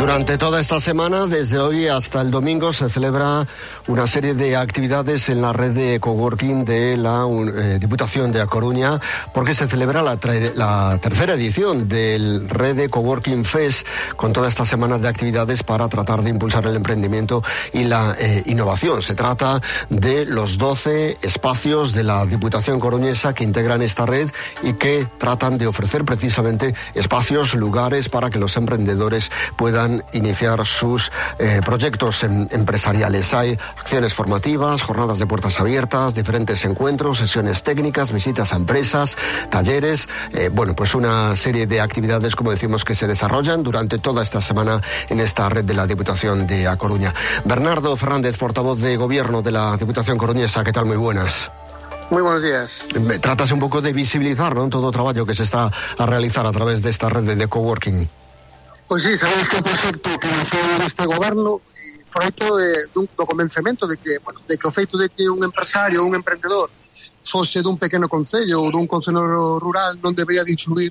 Durante toda esta semana, desde hoy hasta el domingo, se celebra una serie de actividades en la red de coworking de la Diputación de A Coruña, porque se celebra la tercera edición del Red de Coworking Fest, con toda esta semana de actividades para tratar de impulsar el emprendimiento y la innovación. Se trata de los 12 espacios de la Diputación coruñesa que integran esta red y que tratan de ofrecer precisamente espacios, lugares para que los emprendedores puedan iniciar sus proyectos empresariales. Hay acciones formativas, jornadas de puertas abiertas, diferentes encuentros, sesiones técnicas, visitas a empresas, talleres, pues una serie de actividades, como decimos, que se desarrollan durante toda esta semana en esta red de la Diputación de A Coruña. Bernardo Fernández, portavoz de Gobierno de la Diputación coruñesa, ¿qué tal? Muy buenas. Muy buenos días. Tratas un pouco de visibilizar, non, todo o traballo que se está a realizar a través desta rede de coworking. Pois sí, sabemos que o proxecto que nació neste goberno froito do convencemento de que o feito de que un empresario ou un emprendedor fose dun pequeno concello ou dun concello rural non debería de influir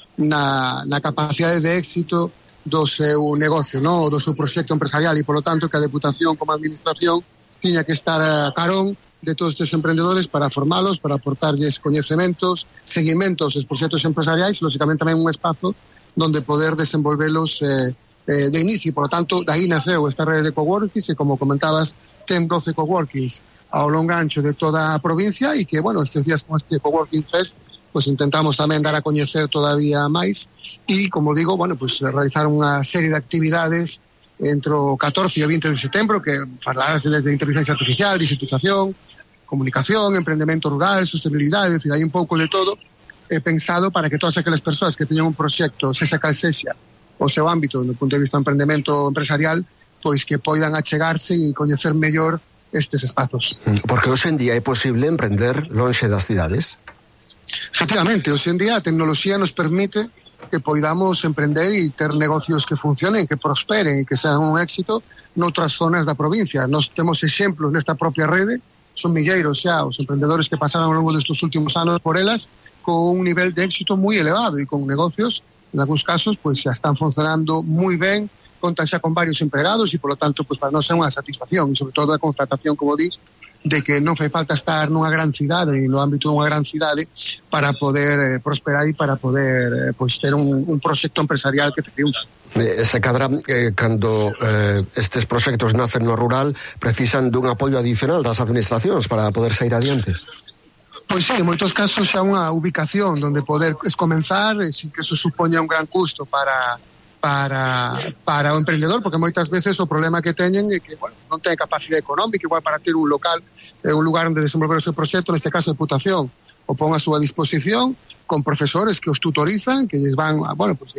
na capacidade de éxito do seu negocio, no? Do seu proxecto empresarial, e polo tanto que a Deputación como administración tiña que estar a carón de todos estes emprendedores para formalos, para aportarlles coñecementos, seguimentos aos proxectos empresariais, e lógicamente tamén un espazo donde poder desenvolvelos de inicio. Por lo tanto, de aí naceu esta rede de coworkings, e como comentabas, ten 12 coworkings ao longo ancho de toda a provincia, e que, estes días con este Coworking Fest, pues intentamos tamén dar a coñecer todavía máis, e, como digo, realizar unha serie de actividades entre o 14 e o 20 de setembro, que falarás desde inteligencia artificial, digitalización, comunicación, emprendemento rural, sostenibilidade, é dicir, hai un pouco de todo, pensado para que todas aquelas persoas que teñan un proxecto, sexa cal sexa o seu ámbito do punto de vista do emprendemento empresarial, pois que poidan achegarse e coñecer mellor estes espazos. Porque hoxe en día é posible emprender lonxe das cidades? Efectivamente, hoxe en día a tecnoloxía nos permite que poidamos emprender e ter negocios que funcionen, que prosperen e que sean un éxito noutras zonas da provincia. Nos temos exemplos nesta propia rede, son milleiros xa os emprendedores que pasaron ao longo destes últimos anos por elas, con un nivel de éxito moi elevado e con negocios, en algúns casos, xa están funcionando moi ben, contan xa con varios empregados e, polo tanto, para nós é unha satisfacción e, sobre todo, a constatación, como dis, de que non fai falta estar nunha gran cidade e no ámbito dunha gran cidade para poder prosperar e para poder ter un proxecto empresarial que triunfa. Se cadra, cando estes proxectos nacen no rural, precisan dun apoio adicional das administracións para poder sair adiante? Pois sí, en moitos casos xa unha ubicación onde poder comenzar sin que eso supoña un gran custo para o emprendedor, porque moitas veces o problema que teñen é que non ten capacidade económica igual para ter un local, un lugar onde desenvolver o seu proxecto, neste caso a Deputación o pon a súa disposición con profesores que os tutorizan, que lles van,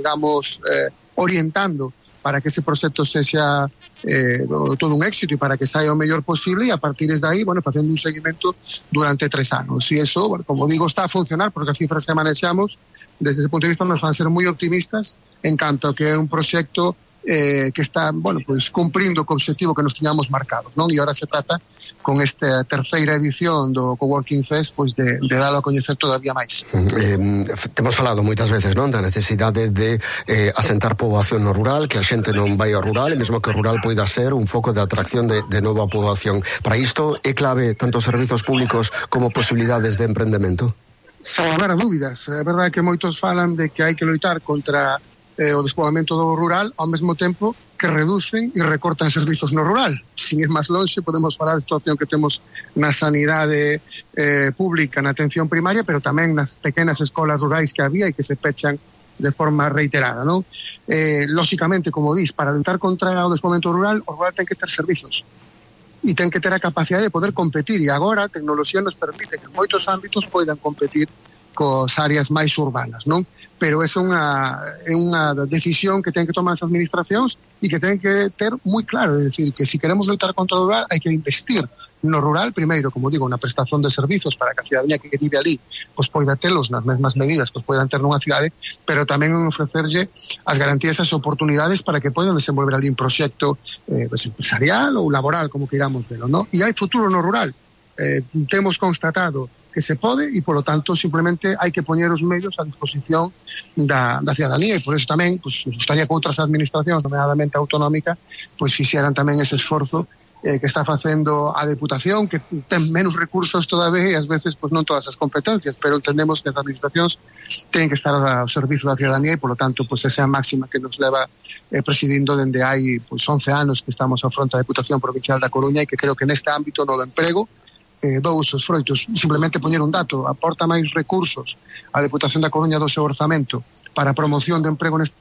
orientando para que ese proxecto sexa todo un éxito e para que saia o mellor posible, e a partir de aí, facendo un seguimento durante 3 anos. E iso, como digo, está a funcionar, porque as cifras que manexamos desde ese punto de vista nos van a ser moi optimistas en canto a que é un proxecto que está, cumprindo co objetivo que nos tiñamos marcado, non? E agora se trata, con esta terceira edición do Coworking Fest, de dalo a coñecer todavía máis. Temos falado moitas veces, non, da necesidade de asentar poboación no rural, que a xente non vai ao rural, e mesmo que o rural poida ser un foco de atracción de nova poboación. Para isto é clave tanto servizos públicos como posibilidades de emprendemento? Sen lugar a dúbidas. É verdade que moitos falan de que hai que loitar contra o despoboamento do rural, ao mesmo tempo que reducen e recortan servizos no rural. Sin ir máis longe, podemos falar da situación que temos na sanidade pública, na atención primaria, pero tamén nas pequenas escolas rurais que había e que se pechan de forma reiterada, non? Lóxicamente, como dis, para lutar contra o despoboamento rural, o rural ten que ter servizos e ten que ter a capacidade de poder competir, e agora a tecnoloxía nos permite que en moitos ámbitos poidan competir cos áreas máis urbanas, non? Pero é unha decisión que ten que tomar as administracións e que ten que ter moi claro, é dicir, que se queremos loitar contra o rural hai que investir no rural, primeiro, como digo, na prestación de servizos para que a cidadanía que vive ali poida telos nas mesmas medidas que poidan ter nunha cidade, pero tamén ofrecerlle as garantías e as oportunidades para que poidan desenvolver ali un proxecto empresarial ou laboral, como queiramos velo, non? E hai futuro no rural. Temos constatado que se pode e, polo tanto, simplemente hai que poñer os medios a disposición da ciudadanía, e por eso tamén, pues, gustaría que outras administracións, nomeadamente autonómica, pues fixeran tamén ese esforzo que está facendo a Deputación, que ten menos recursos todavía e ás veces pues non todas as competencias, pero entendemos que as administracións teñen que estar ao servizo da ciudadanía e, polo tanto, pues esa máxima que nos leva presidindo dende hai pues 11 anos que estamos ao fronte da Deputación Provincial da Coruña, e que creo que neste ámbito no do emprego dous os froitos. Simplemente poñer un dato: aporta máis recursos a Deputación da Coruña do seu orzamento para a promoción de emprego neste.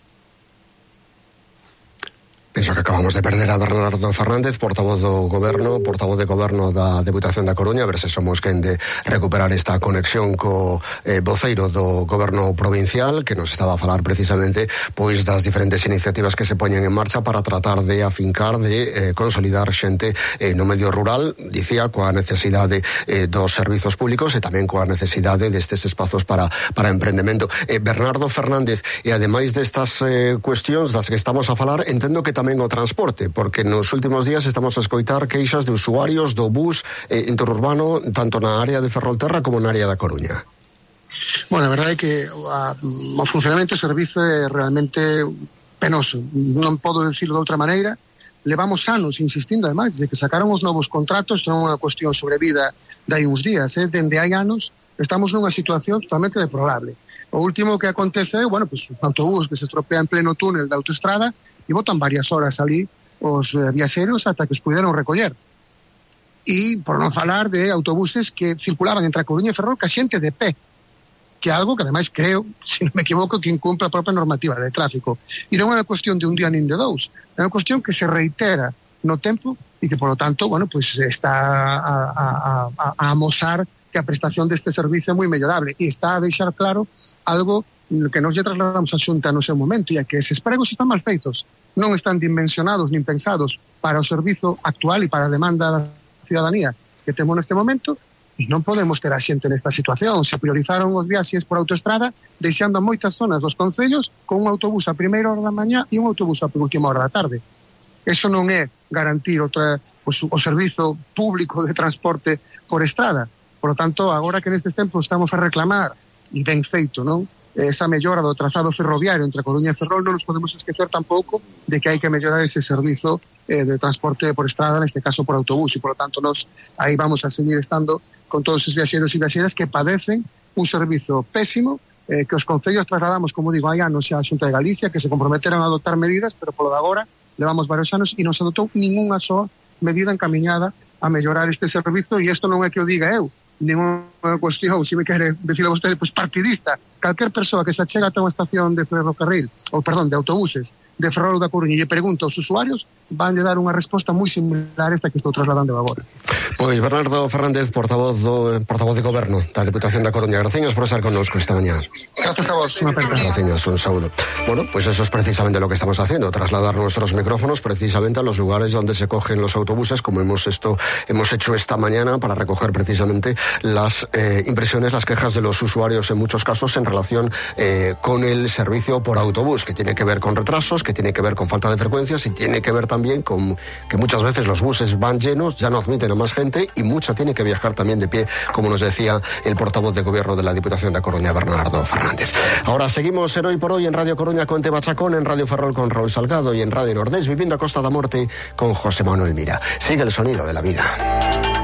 Penso que acabamos de perder a Bernardo Fernández, portavoz de Goberno da Deputación da Coruña, a ver se somos quen de recuperar esta conexión co voceiro do Goberno provincial, que nos estaba a falar precisamente pois das diferentes iniciativas que se poñen en marcha para tratar de afincar, de consolidar xente no medio rural, dicía, coa necesidade dos servizos públicos e tamén coa necesidade destes espazos para emprendemento. Bernardo Fernández, e ademais destas cuestións das que estamos a falar, entendo que tamén o transporte, porque nos últimos días estamos a escoitar queixas de usuarios do bus interurbano tanto na área de Ferrolterra como na área da Coruña. Bueno, a verdade é que o funcionamento do servizo é realmente penoso, non podo dicirlo de outra maneira. Levamos anos insistindo, ademais, desde que sacaron os novos contratos, non é unha cuestión sobre vida de hai uns días, dende hai anos estamos nunha situación totalmente deplorable. O último que acontece é, bueno, pues, un autobús que se estropea en pleno túnel da autoestrada e botan varias horas ali os viaxeros ata que os puderon recoller. E por non falar de autobuses que circulaban entre a Coruña e Ferrol ca xente de pé, que é algo que ademais creo, se non me equivoco, que incumpre a propia normativa de tráfico. E non é unha cuestión de un día nin de dous, é unha cuestión que se reitera no tempo e que, polo tanto, bueno, pues está a amosar que a prestación deste servicio é moi mellorable e está a deixar claro algo que nos lle trasladamos a Xunta no seu momento, e é que eses pregos están mal feitos, non están dimensionados nin pensados para o servizo actual e para a demanda da ciudadanía que temos neste momento, e non podemos ter a xente nesta situación. Se priorizaron os viaxes por autoestrada, deixando a moitas zonas dos concellos con un autobús a primeira hora da mañá e un autobús a última hora da tarde. Eso non é garantir o servizo público de transporte por estrada. Por lo tanto, agora que nestes tempos estamos a reclamar, e ben feito, non? Esa mellora do trazado ferroviario entre Coruña e Ferrol, non nos podemos esquecer tampouco de que hai que mellorar ese servizo de transporte por estrada, neste caso por autobús, e por lo tanto nos aí vamos a seguir estando con todos os viaxeros e viaxeras que padecen un servizo pésimo, que os concellos trasladamos, como digo, hai anos xa a Xunta de Galicia, que se comprometeron a adoptar medidas, pero polo de agora levamos varios anos e non se adotou ningunha soa medida encamiñada a mellorar este servizo, e isto non é que o diga eu, ninguna cuestión, se me quere decir a vostede, pues partidista. Calquer persoa que se achega ata unha estación de ferrocarril, de autobuses, de Ferrol da Coruña, e lle pregunta aos usuarios, van lle dar unha resposta moi similar a esta que estou trasladando agora. Pois Bernardo Fernández, portavoz de Goberno da Deputación da Coruña, graciñas por estar connosco esta mañá. Gracias a vos, unha aperta. Graciñas, un saúdo. Bueno, pues eso es precisamente lo que estamos haciendo, trasladar nuestros micrófonos precisamente a los lugares donde se cogen los autobuses, como hemos hecho esta mañana, para recoger precisamente las impresiones, las quejas de los usuarios en muchos casos en relación con el servicio por autobús, que tiene que ver con retrasos, que tiene que ver con falta de frecuencias y tiene que ver también con que muchas veces los buses van llenos, ya no admiten a más gente y mucha tiene que viajar también de pie, como nos decía el portavoz de Gobierno de la Diputación da Coruña, Bernardo Fernández. Ahora seguimos en Hoy por Hoy en Radio Coruña con Tema Chacón, en Radio Ferrol con Raúl Salgado y en Radio Nordés Viviendo a Costa da Morte con José Manuel Mira. Sigue el sonido de la vida.